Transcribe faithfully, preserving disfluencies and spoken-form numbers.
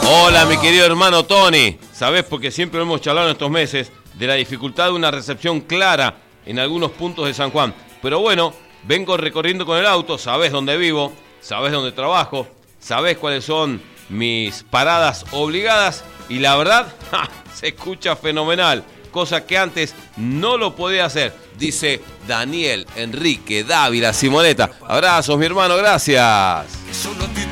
Hola, mi querido hermano Tony. Sabés, porque siempre hemos charlado en estos meses de la dificultad de una recepción clara en algunos puntos de San Juan. Pero bueno, vengo recorriendo con el auto, sabés dónde vivo, sabés dónde trabajo, sabés cuáles son mis paradas obligadas y la verdad, ¡ja!, se escucha fenomenal, cosa que antes no lo podía hacer, dice Daniel Enrique Dávila Simoneta. Abrazos, mi hermano, gracias.